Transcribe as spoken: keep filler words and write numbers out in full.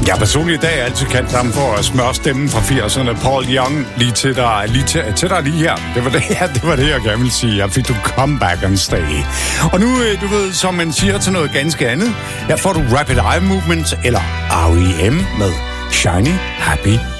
Jeg personligt i dag er altid kendt ham for at smøre stemmen fra firserne. Paul Young, lige til dig, lige til, til dig lige her. Det var det her, det var det, jeg gerne ville sige. Jeg fik du come back and stay. Og nu, du ved, som man siger til noget ganske andet, her får du Rapid Eye Movement eller R E M med Shiny Happy